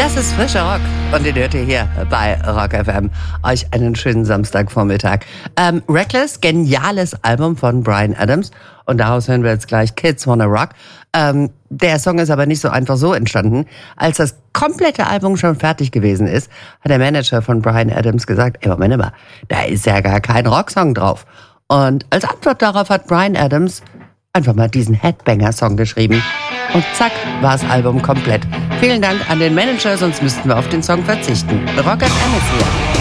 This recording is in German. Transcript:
Das ist frischer Rock und den hört ihr hier bei Rock FM. Euch einen schönen Samstagvormittag. Reckless, geniales Album von Bryan Adams und daraus hören wir jetzt gleich Kids Wanna Rock. Der Song ist aber nicht so einfach so entstanden. Als das komplette Album schon fertig gewesen ist, hat der Manager von Bryan Adams gesagt, ey, Moment mal, da ist ja gar kein Rocksong drauf. Und als Antwort darauf hat Bryan Adams einfach mal diesen Headbanger-Song geschrieben. Und zack, war das Album komplett. Vielen Dank an den Manager, sonst müssten wir auf den Song verzichten. Rock FM ist hier.